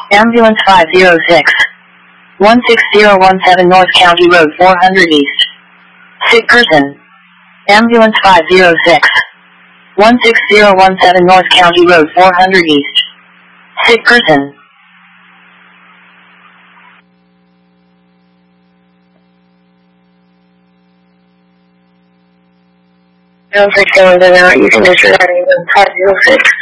Ambulance 506. 16017 North County Road 400 East. Sick person. Ambulance 506. 16017 North County Road 400 East. Sick person. Sounds like someone's in out. You can disregard 506.